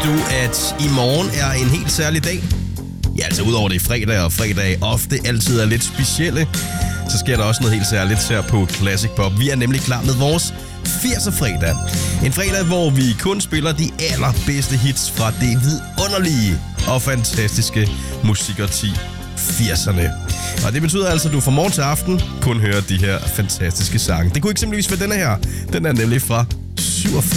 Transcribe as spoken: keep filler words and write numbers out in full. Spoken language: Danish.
du, at i morgen er en helt særlig dag? Ja, altså udover det er fredag, og fredag ofte altid er lidt specielle, så sker der også noget helt særligt her på Classic Pop. Vi er nemlig klar med vores firser-fredag. En fredag, hvor vi kun spiller de allerbedste hits fra det vidunderlige og fantastiske musikårti firserne. Og det betyder altså, at du fra morgen til aften kun hører de her fantastiske sange. Det kunne eksempelvis være denne her. Den er nemlig fra syvogfirs.